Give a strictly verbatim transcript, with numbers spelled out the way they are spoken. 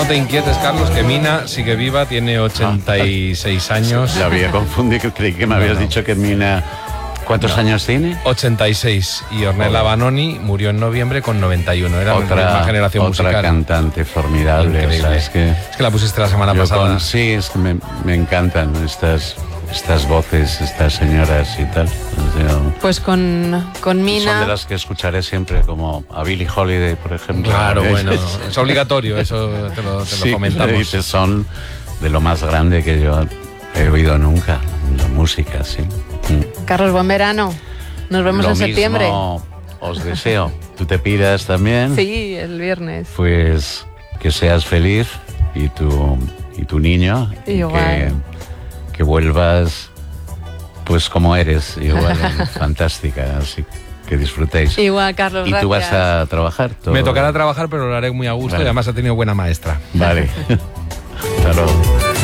te inquietes, Carlos, que Mina sigue viva, tiene ochenta y seis años. La había confundido, creí que me habías no, no. dicho que Mina... ¿Cuántos no. años tiene? ochenta y seis. Y Ornella Vanoni murió en noviembre con noventa y uno. Era otra, la misma generación otra musical. Otra cantante formidable. O sea, es, que, es que la pusiste la semana pasada. Con, sí, es que me, me encantan estas, estas voces, estas señoras y tal. O sea, pues con, con Mina... Son de las que escucharé siempre, como a Billie Holiday, por ejemplo. Claro, bueno, es obligatorio, eso te lo, te sí, lo comentamos. Dices, son de lo más grande que yo he oído nunca, la música, sí. Carlos, buen verano. Nos vemos Lo en septiembre. Mismo os deseo. Tú te pidas también. Sí, el viernes. Pues que seas feliz y tu, y tu niño. Igual. Que, que vuelvas pues como eres, igual, fantástica. Así que disfrutéis. Igual, Carlos, y gracias. tú vas a trabajar. Todo. Me tocará trabajar, pero lo haré muy a gusto, vale. Y además ha tenido buena maestra. Vale. Hasta luego.